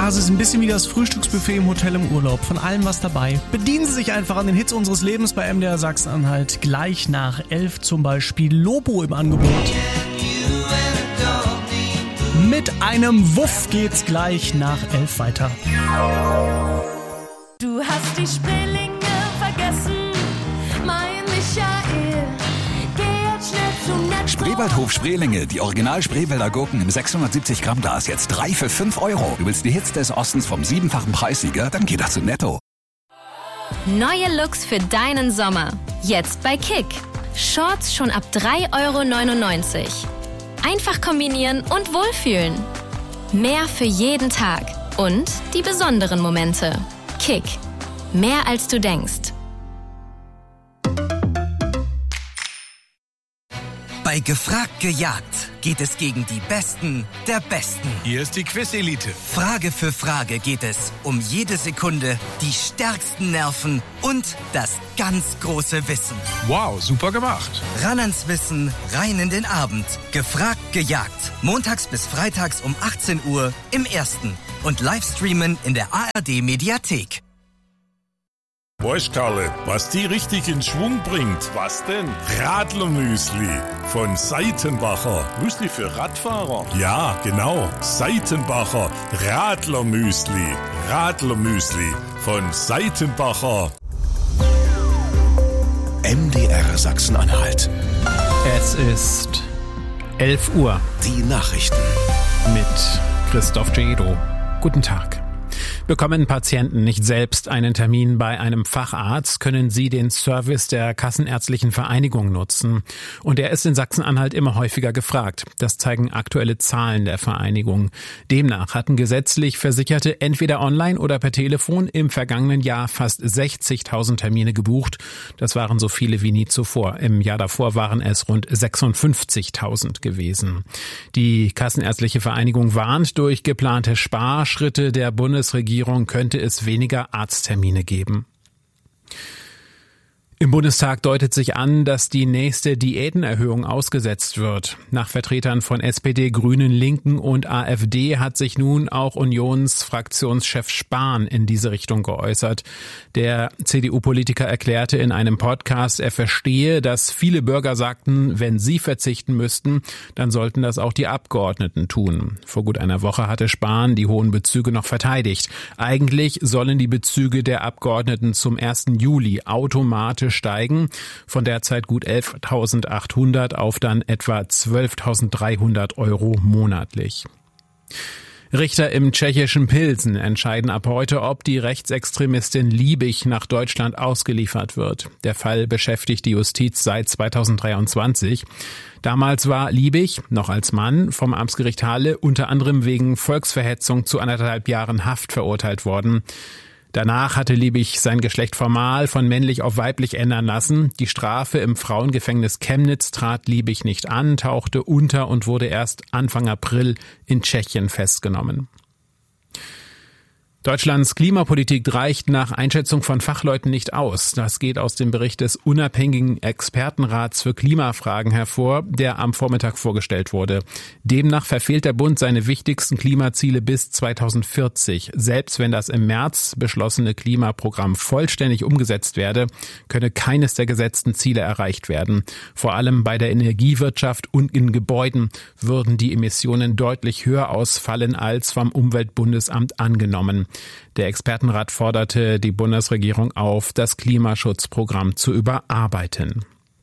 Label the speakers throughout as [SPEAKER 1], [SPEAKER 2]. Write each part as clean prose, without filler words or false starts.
[SPEAKER 1] Ja, es ist ein bisschen wie das Frühstücksbuffet im Hotel im Urlaub. Von allem was dabei. Bedienen Sie sich einfach an den Hits unseres Lebens bei MDR Sachsen-Anhalt. Gleich nach 11 zum Beispiel Lobo im Angebot. Mit einem Wuff geht's gleich nach 11 weiter.
[SPEAKER 2] Du hast die Spreelinge vergessen, mein Michael. Geh jetzt schnell zum Netto.
[SPEAKER 3] Spreewaldhof Spreelinge, die Original-Spreewälder Gurken im 670 Gramm Glas, jetzt 3 für 5 Euro. Du willst die Hits des Ostens vom 7-fachen Preissieger? Dann geh doch zu Netto.
[SPEAKER 4] Neue Looks für deinen Sommer. Jetzt bei Kick. Shorts schon ab 3,99 Euro. Einfach kombinieren und wohlfühlen. Mehr für jeden Tag. Und die besonderen Momente. Kick. Mehr als du denkst.
[SPEAKER 5] Bei Gefragt gejagt geht es gegen die Besten der Besten.
[SPEAKER 6] Hier ist die Quiz-Elite.
[SPEAKER 5] Frage für Frage geht es um jede Sekunde, die stärksten Nerven und das ganz große Wissen.
[SPEAKER 6] Wow, super gemacht.
[SPEAKER 5] Ran ans Wissen, rein in den Abend. Gefragt gejagt. Montags bis freitags um 18 Uhr im Ersten. Und Livestreamen in der ARD-Mediathek.
[SPEAKER 7] Weißt Karle, was die richtig in Schwung bringt? Was denn? Radlermüsli von Seitenbacher. Müsli für Radfahrer? Ja, genau. Seitenbacher Radlermüsli. Radlermüsli von Seitenbacher.
[SPEAKER 8] MDR Sachsen-Anhalt.
[SPEAKER 1] Es ist 11 Uhr.
[SPEAKER 8] Die Nachrichten.
[SPEAKER 1] Mit Christoph Gedo. Guten Tag. Bekommen Patienten nicht selbst einen Termin bei einem Facharzt, können sie den Service der Kassenärztlichen Vereinigung nutzen. Und er ist in Sachsen-Anhalt immer häufiger gefragt. Das zeigen aktuelle Zahlen der Vereinigung. Demnach hatten gesetzlich Versicherte entweder online oder per Telefon im vergangenen Jahr fast 60.000 Termine gebucht. Das waren so viele wie nie zuvor. Im Jahr davor waren es rund 56.000 gewesen. Die Kassenärztliche Vereinigung warnt, durch geplante Sparschritte der Bundesregierung könnte es weniger Arzttermine geben. Im Bundestag deutet sich an, dass die nächste Diätenerhöhung ausgesetzt wird. Nach Vertretern von SPD, Grünen, Linken und AfD hat sich nun auch Unionsfraktionschef Spahn in diese Richtung geäußert. Der CDU-Politiker erklärte in einem Podcast, er verstehe, dass viele Bürger sagten, wenn sie verzichten müssten, dann sollten das auch die Abgeordneten tun. Vor gut einer Woche hatte Spahn die hohen Bezüge noch verteidigt. Eigentlich sollen die Bezüge der Abgeordneten zum 1. Juli automatisch steigen, von derzeit gut 11.800 auf dann etwa 12.300 Euro monatlich. Richter im tschechischen Pilsen entscheiden ab heute, ob die Rechtsextremistin Liebig nach Deutschland ausgeliefert wird. Der Fall beschäftigt die Justiz seit 2023. Damals war Liebig, noch als Mann, vom Amtsgericht Halle unter anderem wegen Volksverhetzung zu 1,5 Jahren Haft verurteilt worden. Danach hatte Liebig sein Geschlecht formal von männlich auf weiblich ändern lassen. Die Strafe im Frauengefängnis Chemnitz trat Liebig nicht an, tauchte unter und wurde erst Anfang April in Tschechien festgenommen. Deutschlands Klimapolitik reicht nach Einschätzung von Fachleuten nicht aus. Das geht aus dem Bericht des unabhängigen Expertenrats für Klimafragen hervor, der am Vormittag vorgestellt wurde. Demnach verfehlt der Bund seine wichtigsten Klimaziele bis 2040. Selbst wenn das im März beschlossene Klimaprogramm vollständig umgesetzt werde, könne keines der gesetzten Ziele erreicht werden. Vor allem bei der Energiewirtschaft und in Gebäuden würden die Emissionen deutlich höher ausfallen als vom Umweltbundesamt angenommen. Der Expertenrat forderte die Bundesregierung auf, das Klimaschutzprogramm zu überarbeiten.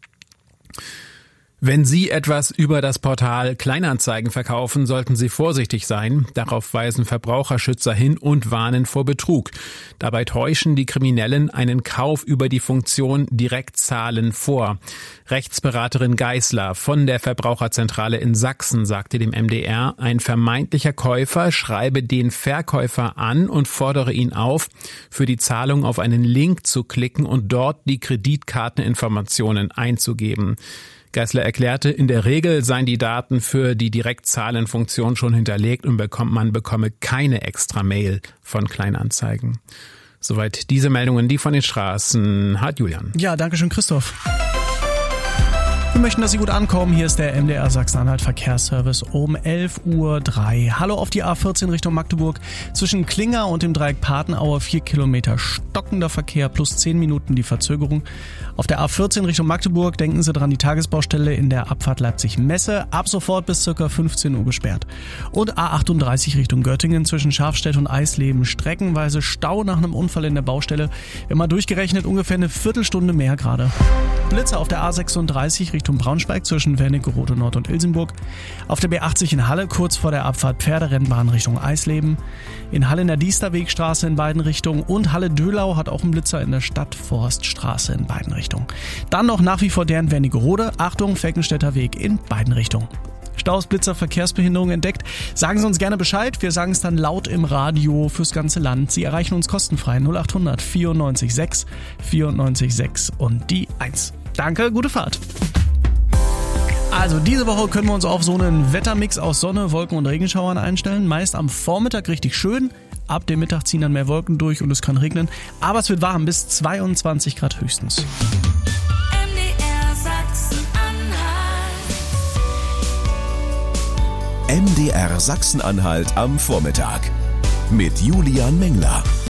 [SPEAKER 1] Wenn Sie etwas über das Portal Kleinanzeigen verkaufen, sollten Sie vorsichtig sein. Darauf weisen Verbraucherschützer hin und warnen vor Betrug. Dabei täuschen die Kriminellen einen Kauf über die Funktion Direktzahlen vor. Rechtsberaterin Geisler von der Verbraucherzentrale in Sachsen sagte dem MDR, ein vermeintlicher Käufer schreibe den Verkäufer an und fordere ihn auf, für die Zahlung auf einen Link zu klicken und dort die Kreditkarteninformationen einzugeben. Geisler erklärte, in der Regel seien die Daten für die Direktzahlenfunktion schon hinterlegt und man bekomme keine extra Mail von Kleinanzeigen. Soweit diese Meldungen, die von den Straßen hat Julian.
[SPEAKER 9] Ja, danke schön, Christoph. Wir möchten, dass Sie gut ankommen. Hier ist der MDR Sachsen-Anhalt Verkehrsservice um 11:03 Uhr. Hallo auf die A14 Richtung Magdeburg. Zwischen Klinger und dem Dreieck Patenaue 4 Kilometer stockender Verkehr plus 10 Minuten die Verzögerung. Auf der A14 Richtung Magdeburg denken Sie dran, die Tagesbaustelle in der Abfahrt Leipzig-Messe ab sofort bis ca. 15 Uhr gesperrt. Und A38 Richtung Göttingen zwischen Schafstedt und Eisleben streckenweise Stau nach einem Unfall in der Baustelle. Immer durchgerechnet ungefähr eine Viertelstunde mehr gerade. Blitzer auf der A36 Richtung Braunschweig zwischen Wernigerode Nord und Ilsenburg. Auf der B80 in Halle kurz vor der Abfahrt Pferderennbahn Richtung Eisleben. In Halle in der Diesterwegstraße in beiden Richtungen. Und Halle-Döhlau hat auch einen Blitzer in der Stadtforststraße in beiden Richtungen. Dann noch nach wie vor der in Wernigerode. Achtung, Feckenstädter Weg in beiden Richtungen. Staus, Blitzer, Verkehrsbehinderung entdeckt. Sagen Sie uns gerne Bescheid. Wir sagen es dann laut im Radio fürs ganze Land. Sie erreichen uns kostenfrei 0800 94 6 94 6 und die 1. Danke, gute Fahrt. Also diese Woche können wir uns auf so einen Wettermix aus Sonne, Wolken und Regenschauern einstellen. Meist am Vormittag richtig schön. Ab dem Mittag ziehen dann mehr Wolken durch und es kann regnen. Aber es wird warm, bis 22 Grad höchstens.
[SPEAKER 8] MDR Sachsen-Anhalt am Vormittag mit Julian Mengler.